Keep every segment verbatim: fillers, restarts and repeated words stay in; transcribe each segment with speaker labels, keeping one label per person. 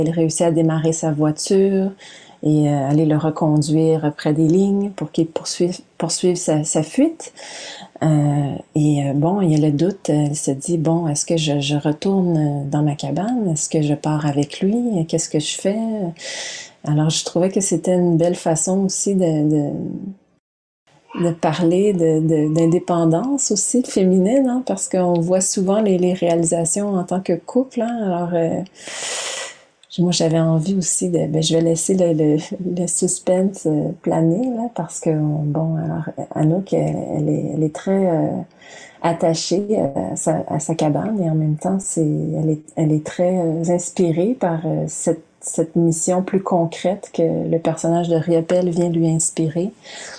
Speaker 1: Il réussit à démarrer sa voiture et euh, aller le reconduire près des lignes pour qu'il poursuive, poursuive sa, sa fuite. Euh, et euh, bon, il y a le doute, elle se dit, bon, est-ce que je, je retourne dans ma cabane? Est-ce que je pars avec lui? Qu'est-ce que je fais? Alors, je trouvais que c'était une belle façon aussi de, de, de parler de, de, d'indépendance aussi féminine, hein, parce qu'on voit souvent les, les réalisations en tant que couple. Hein, alors, euh, moi, j'avais envie aussi de... Ben, je vais laisser le, le, le suspense planer, là, parce que, bon, alors, Anouk, elle, elle, est, elle est très euh, attachée à sa, à sa cabane et en même temps, c'est, elle, est, elle est très euh, inspirée par euh, cette, cette mission plus concrète que le personnage de Riopelle vient lui inspirer.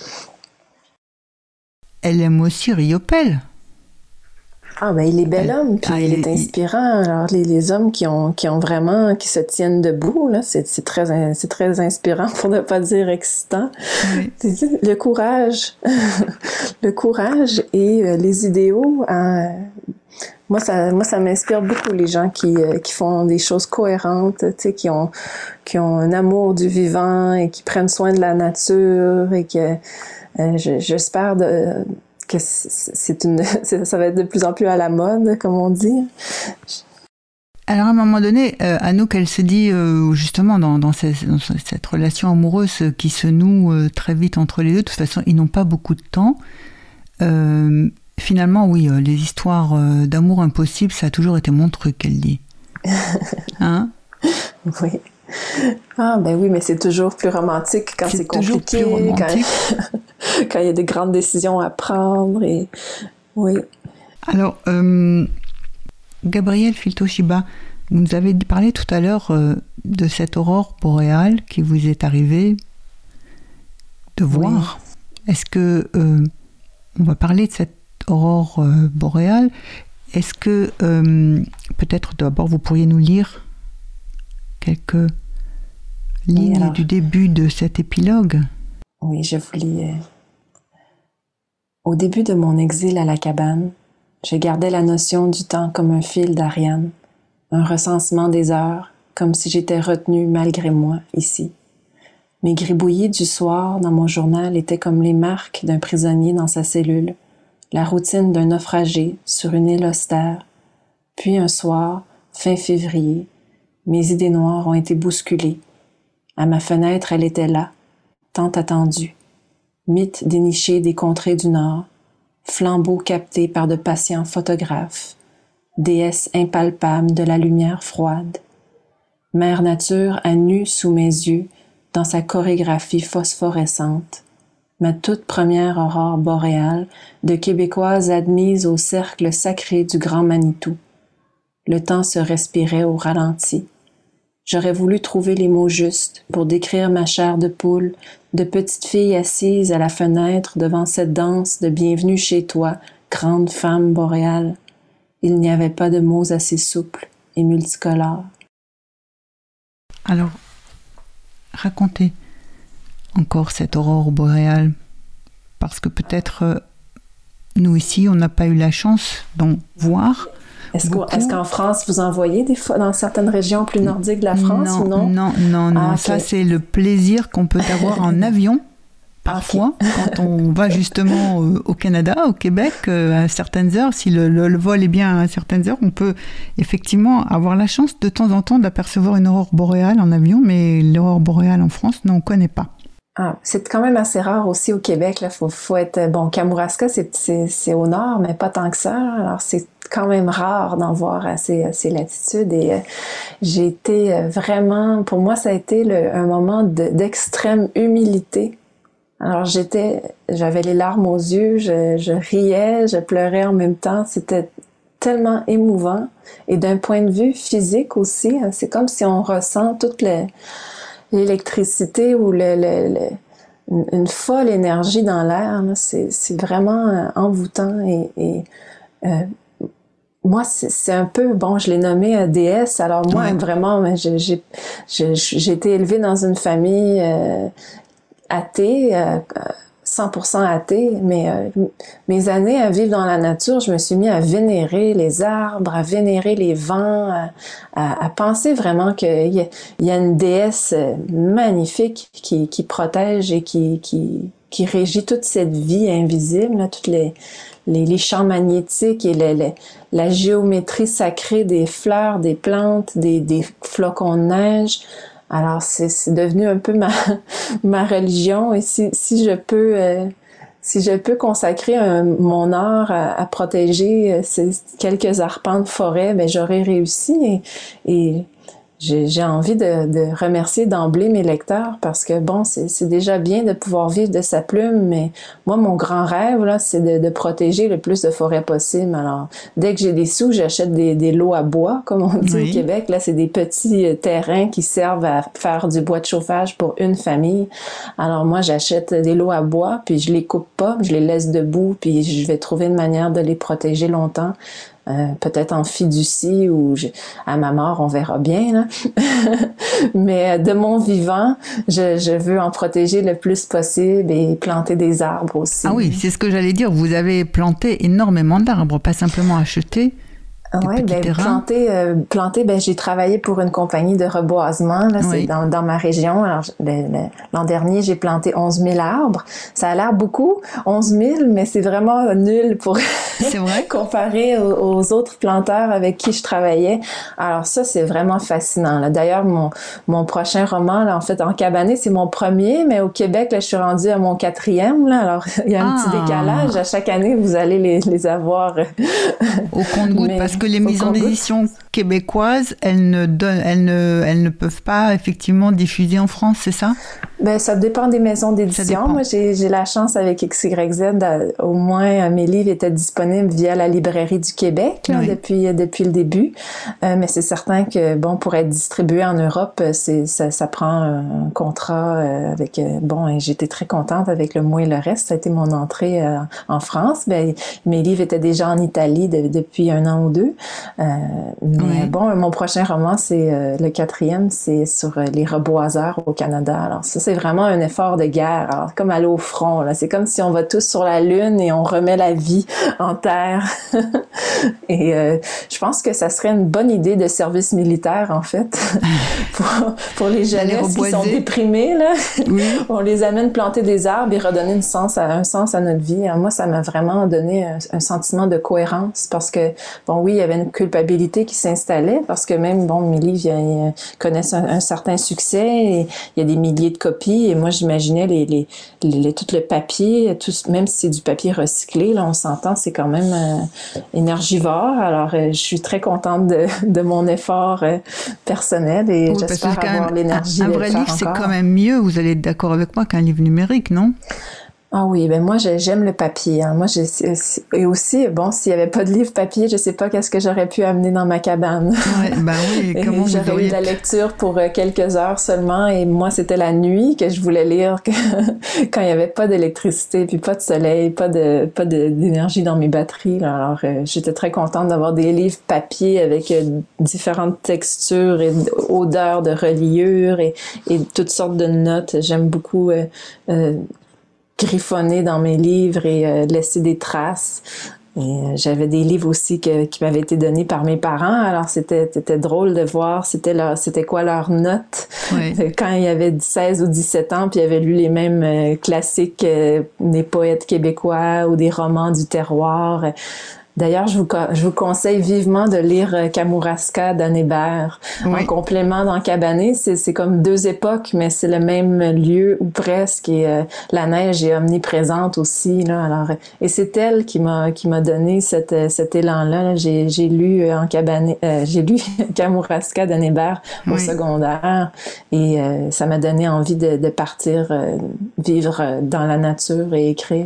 Speaker 2: Elle aime aussi Riopelle.
Speaker 1: Ah ben il est bel homme, puis ah, il, il est inspirant. Alors les, les hommes qui ont qui ont vraiment qui se tiennent debout là, c'est c'est très c'est très inspirant pour ne pas dire excitant. Oui. Le courage, le courage et euh, les idéaux. Hein, moi ça moi ça m'inspire beaucoup les gens qui euh, qui font des choses cohérentes, tu sais, qui ont qui ont un amour du vivant et qui prennent soin de la nature et que euh, je, j'espère de que c'est une, ça va être de plus en plus à la mode, comme on dit.
Speaker 2: Alors à un moment donné, euh, Anouk, elle se dit euh, justement dans, dans, cette, dans cette relation amoureuse qui se noue euh, très vite entre les deux, de toute façon ils n'ont pas beaucoup de temps. Euh, finalement, oui, euh, les histoires euh, d'amour impossible, ça a toujours été mon truc, elle dit. Hein?
Speaker 1: Oui. Ah ben oui, mais c'est toujours plus romantique quand c'est, c'est compliqué, quand, quand il y a de grandes décisions à prendre. Et... Oui.
Speaker 2: Alors, euh, Gabrielle Filtoshiba, vous nous avez parlé tout à l'heure euh, de cette aurore boréale qui vous est arrivée de voir. Oui. Est-ce que, euh, on va parler de cette aurore euh, boréale, est-ce que euh, peut-être d'abord vous pourriez nous lire quelques ligne alors, du début de cet épilogue?
Speaker 1: Oui, je vous lis. Au début de mon exil à la cabane, je gardais la notion du temps comme un fil d'Ariane, un recensement des heures, comme si j'étais retenue malgré moi ici. Mes gribouillis du soir dans mon journal étaient comme les marques d'un prisonnier dans sa cellule, la routine d'un naufragé sur une île austère. Puis un soir, fin février, mes idées noires ont été bousculées. À ma fenêtre, elle était là, tant attendue. Mythe déniché des contrées du Nord, flambeau capté par de patients photographes, déesse impalpable de la lumière froide. Mère nature à nu sous mes yeux, dans sa chorégraphie phosphorescente. Ma toute première aurore boréale de Québécoise admise au cercle sacré du Grand Manitou. Le temps se respirait au ralenti. J'aurais voulu trouver les mots justes pour décrire ma chair de poule, de petite fille assise à la fenêtre devant cette danse de bienvenue chez toi, grande femme boréale. Il n'y avait pas de mots assez souples et multicolores.
Speaker 2: Alors, racontez encore cette aurore boréale, parce que peut-être euh, nous ici, on n'a pas eu la chance d'en voir.
Speaker 1: Est-ce, est-ce qu'en France, vous en voyez des fois dans certaines régions plus nordiques de la France
Speaker 2: non,
Speaker 1: ou non?
Speaker 2: Non, non, non. Ah, okay. Ça, c'est le plaisir qu'on peut avoir en avion, parfois, okay. Quand on va justement euh, au Canada, au Québec, euh, à certaines heures. Si le, le, le vol est bien à certaines heures, on peut effectivement avoir la chance de temps en temps d'apercevoir une aurore boréale en avion, mais l'aurore boréale en France, non, on ne connaît pas.
Speaker 1: Ah, c'est quand même assez rare aussi au Québec. Là, faut, faut être bon. Kamouraska, c'est, c'est, c'est au nord, mais pas tant que ça. Alors c'est quand même rare d'en voir à ces, à ces latitudes. Et euh, j'ai été euh, vraiment, pour moi, ça a été le, un moment de, d'extrême humilité. Alors j'étais, j'avais les larmes aux yeux, je, je riais, je pleurais en même temps. C'était tellement émouvant. Et d'un point de vue physique aussi, hein, c'est comme si on ressent toute les l'électricité ou le, le, le, une folle énergie dans l'air, là, c'est, c'est vraiment euh, envoûtant et, et euh, moi, c'est, c'est un peu, bon, je l'ai nommé euh, déesse, alors moi, ouais. Vraiment, j'ai, j'ai, j'ai, j'ai été élevée dans une famille euh, athée, euh, cent pour cent athée, mais euh, mes années à vivre dans la nature, je me suis mis à vénérer les arbres, à vénérer les vents, à, à, à penser vraiment qu'il y a, il y a une déesse magnifique qui, qui protège et qui, qui, qui régit toute cette vie invisible, là, toutes les, les, les champs magnétiques et les, les, la géométrie sacrée des fleurs, des plantes, des, des flocons de neige. Alors, c'est, c'est devenu un peu ma, ma religion et si, si je peux, euh, si je peux consacrer un, mon art à, à protéger ces quelques arpents de forêt, ben j'aurais réussi et, et j'ai, j'ai envie de, de remercier d'emblée mes lecteurs parce que bon, c'est, c'est déjà bien de pouvoir vivre de sa plume, mais moi, mon grand rêve, là, c'est de, de protéger le plus de forêts possible. Alors, dès que j'ai des sous, j'achète des, des lots à bois, comme on dit oui. au Québec. Là, c'est des petits terrains qui servent à faire du bois de chauffage pour une famille. Alors, moi, j'achète des lots à bois, puis je les coupe pas, je les laisse debout, puis je vais trouver une manière de les protéger longtemps. Euh, peut-être en fiducie ou je, à ma mort, on verra bien. Là. Mais de mon vivant, je, je veux en protéger le plus possible et planter des arbres aussi.
Speaker 2: Ah oui, c'est ce que j'allais dire. Vous avez planté énormément d'arbres, pas simplement acheté.
Speaker 1: Oui, ben, planter, euh, planter, ben, j'ai travaillé pour une compagnie de reboisement, là, oui. c'est dans, dans ma région. Alors, le, le, l'an dernier, j'ai planté onze mille arbres. Ça a l'air beaucoup, onze mille, mais c'est vraiment nul pour
Speaker 2: c'est vrai?
Speaker 1: comparer aux, aux autres planteurs avec qui je travaillais. Alors ça, c'est vraiment fascinant, là. D'ailleurs, mon, mon prochain roman, là, en fait, en cabané, c'est mon premier, mais au Québec, là, je suis rendue à mon quatrième, là. Alors, il y a un ah. petit décalage. À chaque année, vous allez les, les avoir.
Speaker 2: Au compte-gouttes, mais... parce que que les maisons d'édition québécoises, elles ne, donnent, elles, ne, elles ne peuvent pas effectivement diffuser en France, c'est ça?
Speaker 1: Ben, ça dépend des maisons d'édition. Moi, j'ai, j'ai la chance avec X Y Z, au moins mes livres étaient disponibles via la Librairie du Québec là, oui. depuis, depuis le début. Euh, mais c'est certain que, bon, pour être distribué en Europe, c'est, ça, ça prend un contrat euh, avec... Euh, bon, et j'étais très contente avec Le Moi et le reste. Ça a été mon entrée euh, en France. Ben, mes livres étaient déjà en Italie de, depuis un an ou deux. Euh, mais oui. bon, mon prochain roman, c'est euh, le quatrième, c'est sur euh, les reboiseurs au Canada. Alors ça, c'est vraiment un effort de guerre. Alors, comme aller au front, là. C'est comme si on va tous sur la Lune et on remet la vie en terre. et euh, je pense que ça serait une bonne idée de service militaire, en fait, pour, pour les jeunesses qui sont déprimés, là. Oui. On les amène planter des arbres et redonner une sens à, un sens à notre vie. Alors, moi, ça m'a vraiment donné un, un sentiment de cohérence parce que, bon, oui, il y avait une culpabilité qui s'installait parce que même, bon, mes livres ils, ils connaissent un, un certain succès et il y a des milliers de copies et moi, j'imaginais les, les, les, les, tout le papier, tout, même si c'est du papier recyclé, là, on s'entend, c'est quand même euh, énergivore. Alors, euh, je suis très contente de, de mon effort euh, personnel et oui, j'espère avoir même, l'énergie
Speaker 2: un, un
Speaker 1: de
Speaker 2: vrai
Speaker 1: le faire
Speaker 2: livre,
Speaker 1: encore.
Speaker 2: C'est quand même mieux, vous allez être d'accord avec moi, qu'un livre numérique, non?
Speaker 1: Ah oui, ben moi j'aime le papier. Hein. Moi j'ai et aussi bon s'il y avait pas de livre papier, je sais pas qu'est-ce que j'aurais pu amener dans ma cabane.
Speaker 2: Ouais, ben oui. Comment
Speaker 1: j'aurais
Speaker 2: vous auriez...
Speaker 1: eu de la lecture pour quelques heures seulement et moi c'était la nuit que je voulais lire que, quand il y avait pas d'électricité puis pas de soleil, pas de pas de, d'énergie dans mes batteries. Là. Alors euh, j'étais très contente d'avoir des livres papier avec euh, différentes textures et odeurs de reliure et, et toutes sortes de notes. J'aime beaucoup. Euh, euh, griffonner dans mes livres et euh, laisser des traces. Et euh, j'avais des livres aussi que, qui m'avaient été donnés par mes parents. Alors, c'était, c'était drôle de voir c'était, leur, c'était quoi leurs notes. Oui. Quand il y avait seize ou dix-sept ans, puis ils avaient lu les mêmes euh, classiques euh, des poètes québécois ou des romans du terroir. D'ailleurs, je vous, je vous conseille vivement de lire Kamouraska d'Anne Hébert. Oui. En complément dans Cabané, c'est, c'est comme deux époques, mais c'est le même lieu ou presque. Et euh, la neige est omniprésente aussi. Là. Alors, et c'est elle qui m'a qui m'a donné cette, cet élan-là. Là. J'ai, j'ai lu en Cabané, euh, j'ai lu Kamouraska d'Anne Hébert au oui. secondaire, et euh, ça m'a donné envie de, de partir euh, vivre dans la nature et écrire.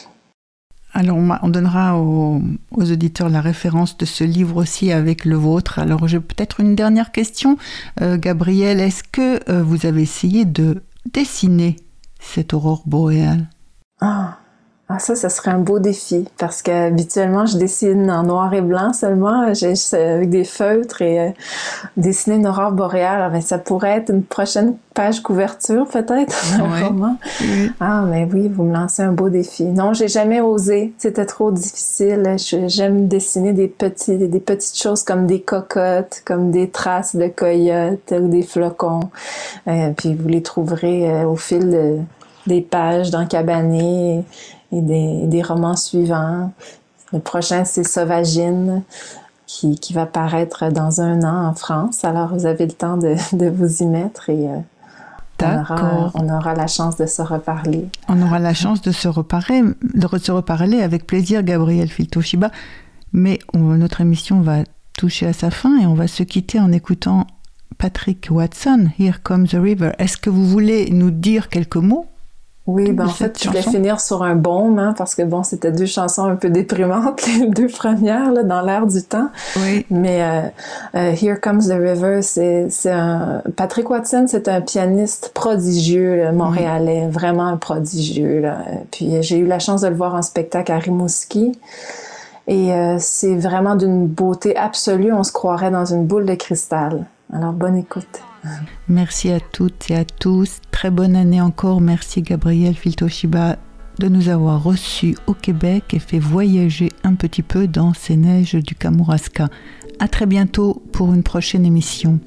Speaker 2: Alors, on donnera aux, aux auditeurs la référence de ce livre aussi avec le vôtre. Alors, j'ai peut-être une dernière question. Euh, Gabrielle, est-ce que euh, vous avez essayé de dessiner cette aurore boréale?
Speaker 1: Ah, Ah, ça, ça serait un beau défi parce qu'habituellement, je dessine en noir et blanc seulement, j'ai, avec des feutres et euh, dessiner une aurore boréale, ben, ça pourrait être une prochaine page couverture peut-être d'un
Speaker 2: ouais.
Speaker 1: roman.
Speaker 2: Oui.
Speaker 1: Ah, mais oui, vous me lancez un beau défi. Non, j'ai jamais osé, c'était trop difficile. Je, j'aime dessiner des petits, des petites choses comme des cocottes, comme des traces de coyotes ou des flocons. Euh, puis vous les trouverez euh, au fil de, des pages dans Cabané et des, des romans suivants. Le prochain, c'est Sauvagine, qui, qui va paraître dans un an en France. Alors, vous avez le temps de, de vous y mettre et euh, on, aura, on aura la chance de se reparler.
Speaker 2: On aura la chance de se reparler, de se reparler avec plaisir, Gabrielle Filto-Shiba. Mais on, notre émission va toucher à sa fin et on va se quitter en écoutant Patrick Watson, Here Comes the River. Est-ce que vous voulez nous dire quelques mots?
Speaker 1: Oui, ben en fait, je voulais finir sur un baume, hein, parce que bon, c'était deux chansons un peu déprimantes, les deux premières, là, dans l'air du temps.
Speaker 2: Oui.
Speaker 1: Mais euh, euh, Here Comes the River, c'est, c'est un... Patrick Watson, c'est un pianiste prodigieux, là, montréalais, oui. Vraiment un prodigieux, là. Puis j'ai eu la chance de le voir en spectacle à Rimouski. Et euh, c'est vraiment d'une beauté absolue, on se croirait dans une boule de cristal. Alors, bonne écoute.
Speaker 2: Merci à toutes et à tous. Très bonne année encore. Merci Gabrielle Filto-Shiba de nous avoir reçus au Québec et fait voyager un petit peu dans ces neiges du Kamouraska. À très bientôt pour une prochaine émission.